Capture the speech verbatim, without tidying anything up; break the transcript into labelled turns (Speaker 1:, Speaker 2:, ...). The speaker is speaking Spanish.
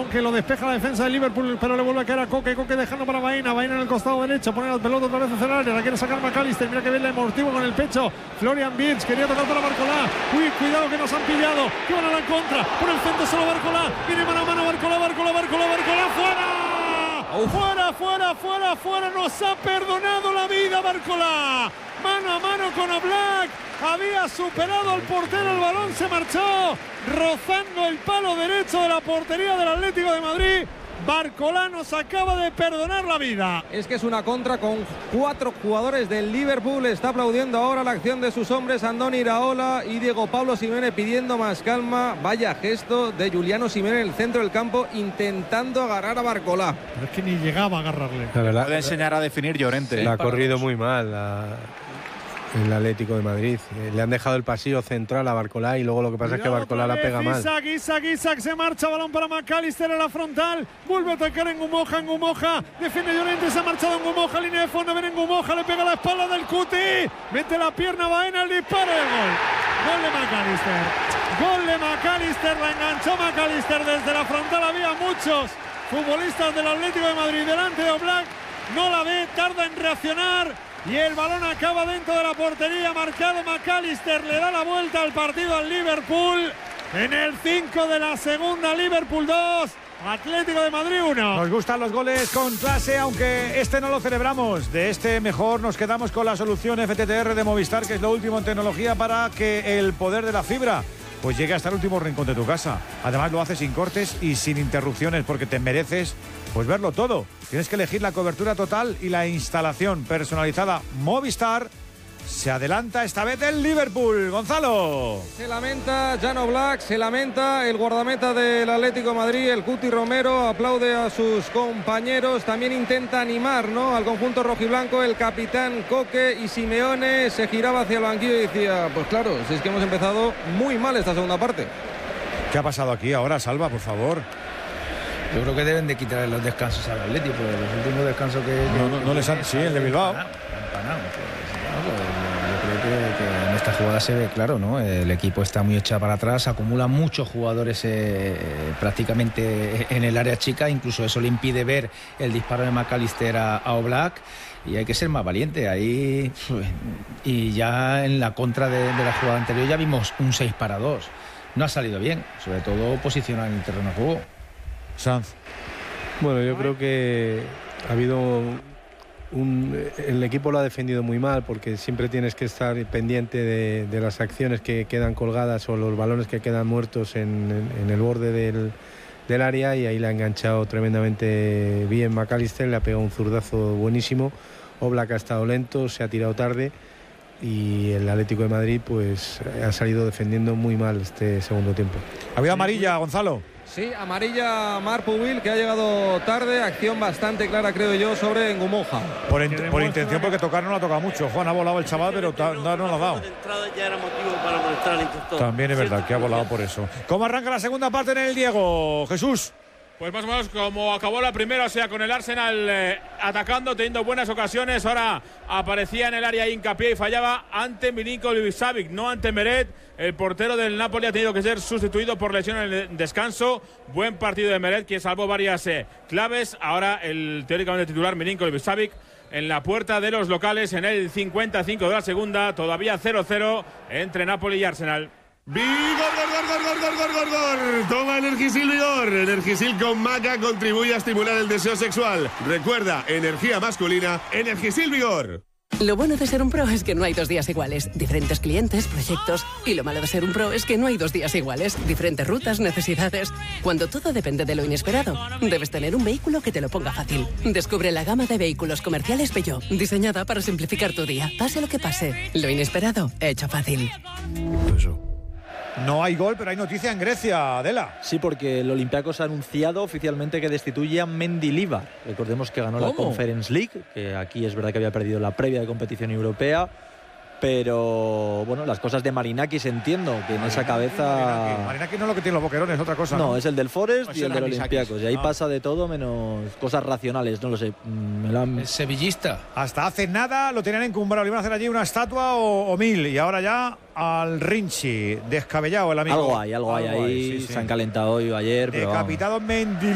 Speaker 1: balón que lo despeja la defensa de Liverpool, pero le vuelve a caer a Coque. Coque dejando para Baena. Baena en el costado derecho. Pone la pelota otra vez hacia el área. La quiere sacar McAllister. Mira que bien le amortigua con el pecho. Florian Wirtz quería tocar para Barcolá. Uy, cuidado que nos han pillado. Que van a la contra. Por el centro solo Barcolá. Viene mano a mano Barcolá, Barcolá, Barcolá, Barcolá. ¡Fuera! Oh. Fuera, fuera, fuera, fuera. Nos ha perdonado la vida Barcolá. Mano a mano con Oblak. Había superado al portero, el balón se marchó rozando el palo derecho de la portería del Atlético de Madrid. Barcolá nos acaba de perdonar la vida.
Speaker 2: Es que es una contra con cuatro jugadores del Liverpool. Está aplaudiendo ahora la acción de sus hombres Andoni Iraola y Diego Pablo Simeone pidiendo más calma. Vaya gesto de Giuliano Simeone en el centro del campo intentando agarrar a Barcolá.
Speaker 1: Pero es que ni llegaba a agarrarle.
Speaker 3: La verdad, puede enseñar a definir Llorente.
Speaker 4: Le ha corrido muy mal la... el Atlético de Madrid. Le han dejado el pasillo central a Barcolá y luego lo que pasa Cuidado es que Barcolá la pega mal.
Speaker 1: Isaac, Isaac, Isaac se marcha, balón para McAllister en la frontal, vuelve a atacar en Ngumoja, Ngumoja, defiende Llorente, se ha marchado en Ngumoja, línea de fondo, ven en Ngumoja, le pega la espalda del Cuti, mete la pierna, Baena, el disparo y el gol. Gol de McAllister, gol de McAllister, la enganchó McAllister desde la frontal, había muchos futbolistas del Atlético de Madrid delante de Oblak, no la ve, tarda en reaccionar. Y el balón acaba dentro de la portería, marcado McAllister, le da la vuelta al partido al Liverpool. En el cinco de la segunda, Liverpool dos, Atlético de Madrid uno.
Speaker 5: Nos gustan los goles con clase, aunque este no lo celebramos. De este mejor nos quedamos con la solución F T T R de Movistar, que es lo último en tecnología para que el poder de la fibra pues llegue hasta el último rincón de tu casa. Además lo hace sin cortes y sin interrupciones, porque te mereces pues verlo todo. Tienes que elegir la cobertura total y la instalación personalizada. Movistar se adelanta esta vez el Liverpool. Gonzalo.
Speaker 2: Se lamenta Jan Oblak, se lamenta el guardameta del Atlético de Madrid, el Cuti Romero, aplaude a sus compañeros, también intenta animar, ¿no?, al conjunto rojiblanco, el capitán Coque, y Simeone se giraba hacia el banquillo y decía, pues claro, si es que hemos empezado muy mal esta segunda parte.
Speaker 5: ¿Qué ha pasado aquí ahora, Salva, por favor?
Speaker 6: Yo creo que deben de quitar los descansos al Atlético, porque los últimos descansos que...
Speaker 5: No, no, no les han... Sí, el de Bilbao.
Speaker 6: Empanado, yo creo que, que en esta jugada se ve claro, ¿no? El equipo está muy echado para atrás, acumula muchos jugadores eh, prácticamente en el área chica, incluso eso le impide ver el disparo de McAllister a, a Oblak, y hay que ser más valiente ahí. Y ya en la contra de, de la jugada anterior ya vimos un seis para dos. No ha salido bien, sobre todo posicionar en el terreno de juego.
Speaker 5: Sanz.
Speaker 4: Bueno, yo creo que ha habido un, el equipo lo ha defendido muy mal, porque siempre tienes que estar pendiente de, de las acciones que quedan colgadas o los balones que quedan muertos en, en el borde del, del área, y ahí le ha enganchado tremendamente bien McAllister, le ha pegado un zurdazo buenísimo. Oblak ha estado lento, se ha tirado tarde, y el Atlético de Madrid pues ha salido defendiendo muy mal este segundo tiempo.
Speaker 5: ¿Había amarilla, Gonzalo?
Speaker 2: Sí, amarilla Marc Pubil, que ha llegado tarde, acción bastante clara, creo yo, sobre Ngumoja.
Speaker 5: Por, in por intención, porque tocar no la toca mucho. Juan ha volado el chaval, pero no, no lo ha dado. También es verdad que ha volado por eso. ¿Cómo arranca la segunda parte en el Diego, Jesús?
Speaker 7: Pues más o menos como acabó la primera, o sea, con el Arsenal eh, atacando, teniendo buenas ocasiones. Ahora aparecía en el área hincapié y fallaba ante Milinković-Savić, no ante Meret. El portero del Napoli ha tenido que ser sustituido por lesión en el descanso. Buen partido de Meret, que salvó varias eh, claves. Ahora el teóricamente titular Milinković-Savić en la puerta de los locales en el cincuenta y cinco de la segunda. Todavía cero cero entre Napoli y Arsenal.
Speaker 8: ¡Vigor, gor, gor, gor, gor, gor, gor! Toma Energisil Vigor. Energisil con maca contribuye a estimular el deseo sexual. Recuerda, energía masculina, Energisil Vigor.
Speaker 9: Lo bueno de ser un pro es que no hay dos días iguales. Diferentes clientes, proyectos. Y lo malo de ser un pro es que no hay dos días iguales. Diferentes rutas, necesidades. Cuando todo depende de lo inesperado, debes tener un vehículo que te lo ponga fácil. Descubre la gama de vehículos comerciales Peugeot, diseñada para simplificar tu día. Pase lo que pase, lo inesperado, hecho fácil.
Speaker 5: Eso. No hay gol, pero hay noticia en Grecia, Adela.
Speaker 10: Sí, porque el Olympiacos ha anunciado oficialmente que destituye a Mendilibar. Recordemos que ganó ¿Cómo? la Conference League, que aquí es verdad que había perdido la previa de competición europea. Pero bueno, las cosas de Marinakis entiendo que en Marinaki, esa cabeza.
Speaker 5: Marinaki. Marinaki no es lo que tiene los boquerones, es otra cosa.
Speaker 10: No,
Speaker 5: ¿no?
Speaker 10: es el del Forest
Speaker 5: no,
Speaker 10: y el del Olympiacos. Y ahí ah. pasa de todo menos cosas racionales, no lo sé. Me la...
Speaker 6: Es sevillista.
Speaker 5: Hasta hace nada lo tenían encumbrado, le iban a hacer allí una estatua o, o mil, y ahora ya al Rinchi, descabellado el amigo.
Speaker 10: Algo hay, algo, algo hay ahí. Sí, sí. Se han calentado hoy o ayer.
Speaker 5: Decapitado Mendilibar.